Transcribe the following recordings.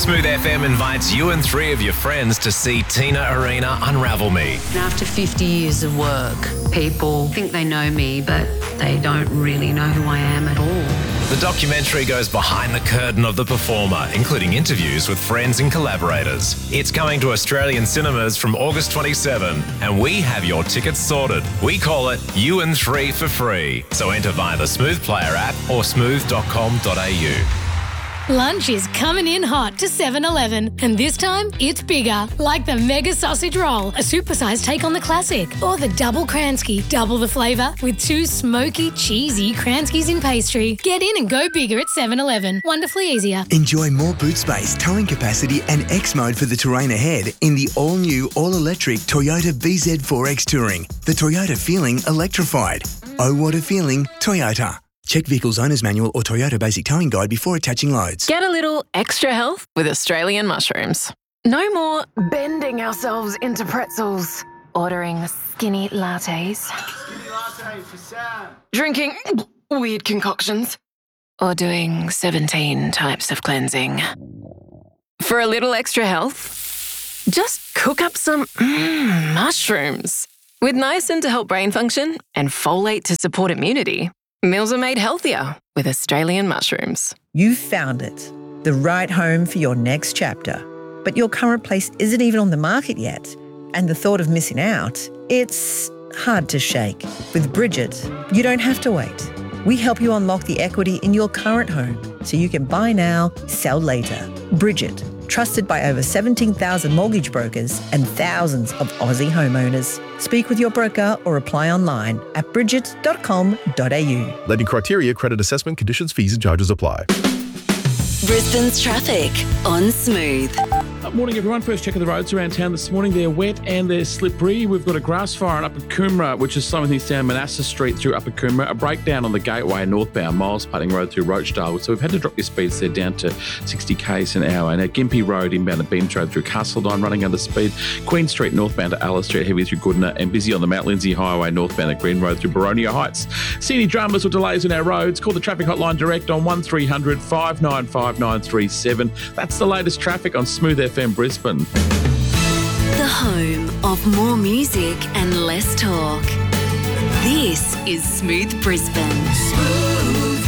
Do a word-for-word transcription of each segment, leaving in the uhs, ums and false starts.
Smooth F M invites you and three of your friends to see Tina Arena Unravel Me. After fifty years of work, people think they know me, but they don't really know who I am at all. The documentary goes behind the curtain of the performer, including interviews with friends and collaborators. It's coming to Australian cinemas from August twenty-seventh, and we have your tickets sorted. We call it You and Three for free. So enter via the Smooth Player app or smooth dot com dot a u. Lunch is coming in hot to seven eleven, and this time it's bigger, like the Mega Sausage Roll, a supersized take on the classic, or the Double Kransky, double the flavour with two smoky, cheesy Kranskys in pastry. Get in and go bigger at seven eleven. Wonderfully easier. Enjoy more boot space, towing capacity and X mode for the terrain ahead in the all-new, all-electric Toyota B Z four X Touring. The Toyota feeling electrified. Oh, what a feeling, Toyota. Check Vehicle's Owner's Manual or Toyota Basic Towing Guide before attaching loads. Get a little extra health with Australian mushrooms. No more bending ourselves into pretzels, ordering skinny lattes, Skinny latte for Sam. drinking weird concoctions, or doing seventeen types of cleansing. For a little extra health, just cook up some mm, mushrooms. With niacin to help brain function and folate to support immunity, meals are made healthier with Australian mushrooms. You've found it, the right home for your next chapter. But your current place isn't even on the market yet. And the thought of missing out, it's hard to shake. With Bridget, you don't have to wait. We help you unlock the equity in your current home so you can buy now, sell later. Bridget, trusted by over seventeen thousand mortgage brokers and thousands of Aussie homeowners. Speak with your broker or apply online at bridget dot com dot a u. Lending criteria, credit assessment, conditions, fees and charges apply. Brisbane's traffic on Smooth. Uh, morning, everyone. First check of the roads around town this morning. They're wet and they're slippery. We've got a grass fire in Upper Coomera, which is slowing things down Manassas Street through Upper Coomera. A breakdown on the Gateway northbound, Miles Putting Road through Roachdale. So we've had to drop your speeds there down to sixty k's an hour. And at Gympie Road inbound to Beams Road through Castledine, running under speed. Queen Street northbound to Alice Street, heavy through Goodna, and busy on the Mount Lindsay Highway northbound at Green Road through Baronia Heights. See any dramas or delays on our roads? Call the traffic hotline direct on one three hundred five nine five nine three seven. That's the latest traffic on Smooth F M Brisbane. The home of more music and less talk. This is Smooth Brisbane. Smooth.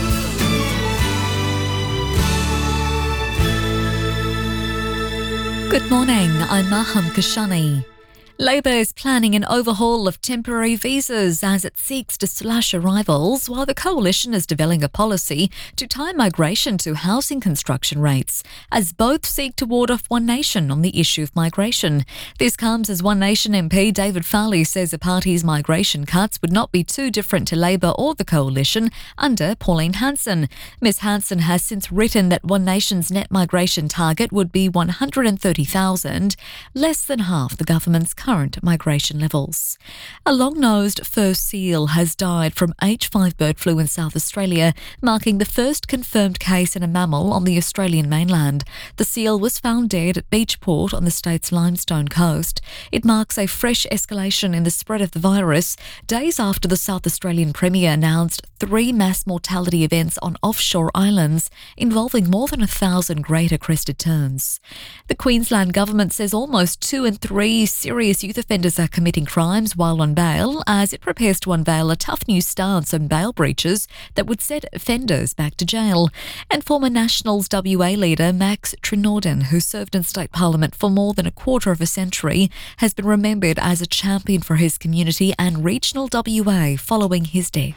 Good morning, I'm Maham Kashani. Labor is planning an overhaul of temporary visas as it seeks to slash arrivals, while the coalition is developing a policy to tie migration to housing construction rates, as both seek to ward off One Nation on the issue of migration. This comes as One Nation M P David Farley says the party's migration cuts would not be too different to Labor or the coalition under Pauline Hanson. Miss Hanson has since written that One Nation's net migration target would be one hundred thirty thousand, less than half the government's current migration levels. A long-nosed fur seal has died from H five bird flu in South Australia, marking the first confirmed case in a mammal on the Australian mainland. The seal was found dead at Beachport on the state's Limestone coast. It marks a fresh escalation in the spread of the virus, days after the South Australian Premier announced three mass mortality events on offshore islands involving more than a thousand greater crested terns. The Queensland government says almost two in three serious youth offenders are committing crimes while on bail, as it prepares to unveil a tough new stance on bail breaches that would set offenders back to jail. And former Nationals W A leader Max Trinorden, who served in state parliament for more than a quarter of a century, has been remembered as a champion for his community and regional W A following his death.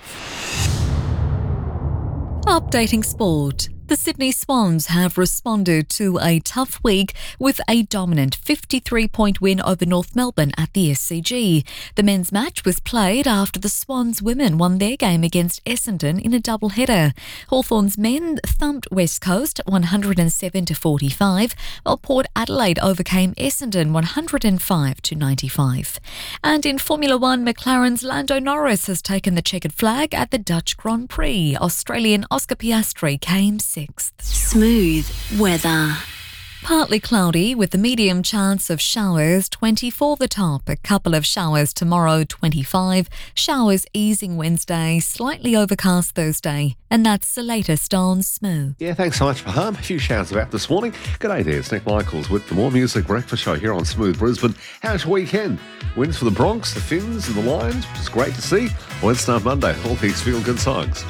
Updating sport. The Sydney Swans have responded to a tough week with a dominant fifty-three point win over North Melbourne at the S C G. The men's match was played after the Swans women won their game against Essendon in a doubleheader. Hawthorn's men thumped West Coast one hundred seven to forty-five, while Port Adelaide overcame Essendon one hundred five to ninety-five. And in Formula One, McLaren's Lando Norris has taken the checkered flag at the Dutch Grand Prix. Australian Oscar Piastri came sixth. Smooth weather. Partly cloudy with a medium chance of showers, twenty-four the top. A couple of showers tomorrow, twenty-five. Showers easing Wednesday, slightly overcast Thursday. And that's the latest on Smooth. Yeah, thanks so much, Faham. A few showers about this morning. G'day there, it's Nick Michaels with the More Music Breakfast Show here on Smooth Brisbane. How's your weekend? Wins for the Bronx, the Finns and the Lions, which is great to see. Well, let's start Monday. All these feel-good songs.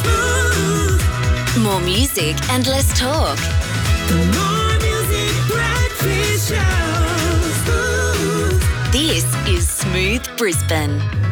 More music and less talk. More Music Breakfast Show. This is Smooth Brisbane.